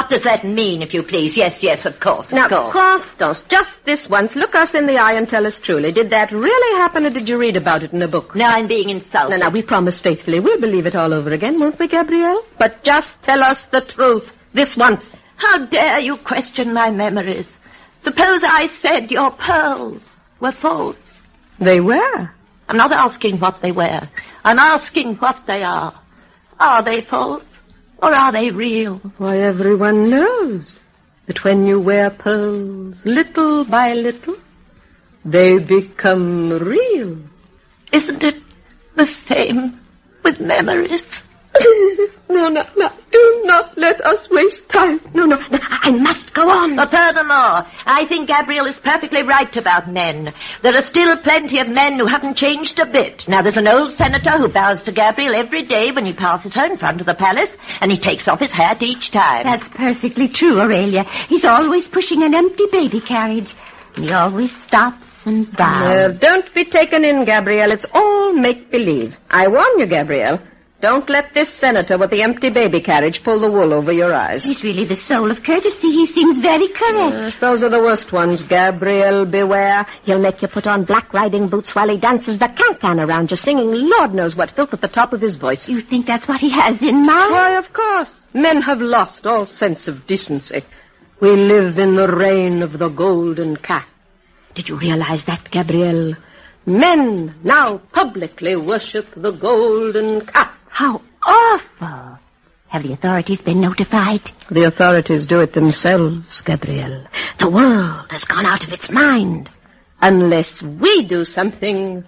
What does that mean, if you please? Yes, of course, Now, of course. Constance, just this once, look us in the eye and tell us truly. Did that really happen, or did you read about it in a book? Now I'm being insulted. No, we promise faithfully. We'll believe it all over again, won't we, Gabrielle? But just tell us the truth, this once. How dare you question my memories? Suppose I said your pearls were false. They were. I'm not asking what they were. I'm asking what they are. Are they false, or are they real? Why, everyone knows that when you wear pearls, little by little, they become real. Isn't it the same with memories? No, do not let us waste time. No, I must go on. But furthermore, I think Gabrielle is perfectly right about men. There are still plenty of men who haven't changed a bit. Now, there's an old senator who bows to Gabrielle every day when he passes her in front of the palace, and he takes off his hat each time. That's perfectly true, Aurelia. He's always pushing an empty baby carriage. He always stops and bows. Don't be taken in, Gabrielle. It's all make-believe. I warn you, Gabrielle. Don't let this senator with the empty baby carriage pull the wool over your eyes. He's really the soul of courtesy. He seems very correct. Yes, those are the worst ones. Gabrielle, beware. He'll make you put on black riding boots while he dances the can-can around you, singing Lord knows what filth at the top of his voice. You think that's what he has in mind? Why, of course. Men have lost all sense of decency. We live in the reign of the golden calf. Did you realize that, Gabrielle? Men now publicly worship the golden calf. How awful. Have the authorities been notified? The authorities do it themselves, Gabrielle. The world has gone out of its mind. Unless we do something,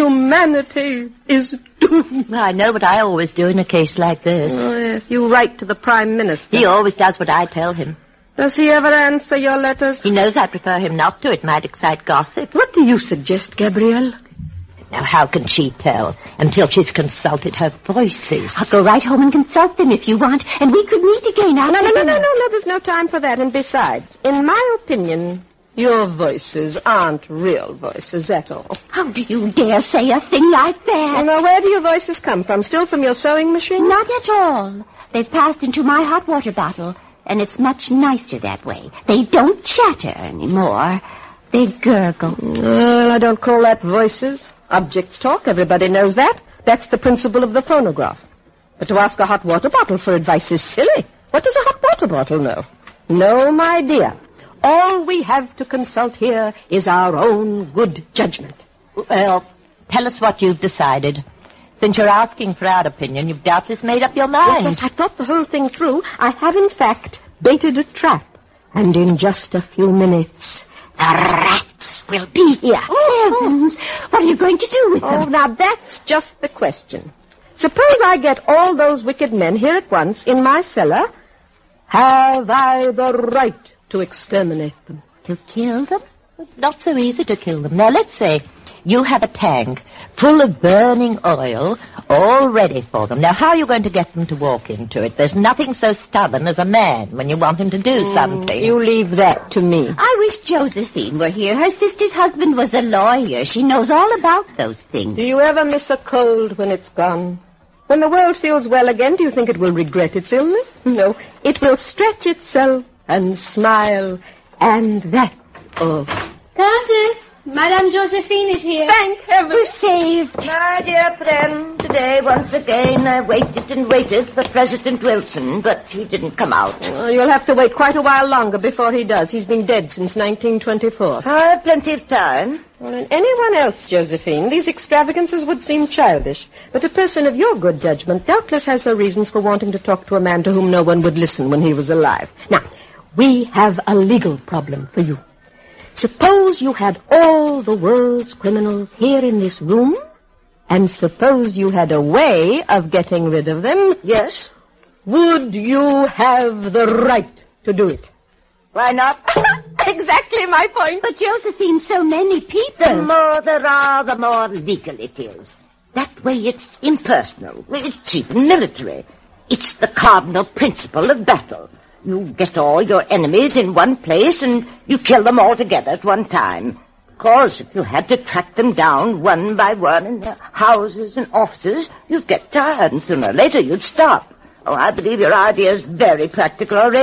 humanity is doomed. I know what I always do in a case like this. Oh, yes, you write to the Prime Minister. He always does what I tell him. Does he ever answer your letters? He knows I prefer him not to. It might excite gossip. What do you suggest, Gabrielle? Now, how can she tell until she's consulted her voices? I'll go right home and consult them if you want, and we could meet again after No, there's no time for that. And besides, in my opinion, your voices aren't real voices at all. How do you dare say a thing like that? Now, where do your voices come from? Still from your sewing machine? Not at all. They've passed into my hot water bottle, and it's much nicer that way. They don't chatter anymore. They gurgle. Well, I don't call that voices. Objects talk, everybody knows that. That's the principle of the phonograph. But to ask a hot water bottle for advice is silly. What does a hot water bottle know? No, my dear. All we have to consult here is our own good judgment. Well, tell us what you've decided. Since you're asking for our opinion, you've doubtless made up your mind. Yes, I thought the whole thing through. I have, in fact, baited a trap. And in just a few minutes, the rats will be here. Oh, heavens! What are you going to do with them? Oh, now that's just the question. Suppose I get all those wicked men here at once in my cellar. Have I the right to exterminate them? To kill them? It's not so easy to kill them. Now, let's say you have a tank full of burning oil all ready for them. Now, how are you going to get them to walk into it? There's nothing so stubborn as a man when you want him to do something. You leave that to me. I wish Josephine were here. Her sister's husband was a lawyer. She knows all about those things. Do you ever miss a cold when it's gone? When the world feels well again, do you think it will regret its illness? No, it will stretch itself and smile, and that's all. Countess, Madame Josephine is here. Thank heaven. We're saved. My dear friend, today, once again, I waited and waited for President Wilson, but he didn't come out. Well, you'll have to wait quite a while longer before he does. He's been dead since 1924. I have plenty of time. Well, in anyone else, Josephine, these extravagances would seem childish. But a person of your good judgment doubtless has her reasons for wanting to talk to a man to whom no one would listen when he was alive. Now, we have a legal problem for you. Suppose you had all the world's criminals here in this room, and suppose you had a way of getting rid of them. Yes? Would you have the right to do it? Why not? Exactly my point. But Josephine, so many people. The more there are, the more legal it is. That way it's impersonal. It's even military. It's the cardinal principle of battle. You get all your enemies in one place and you kill them all together at one time. Of course, if you had to track them down one by one in their houses and offices, you'd get tired and sooner or later you'd stop. Oh, I believe your idea is very practical already.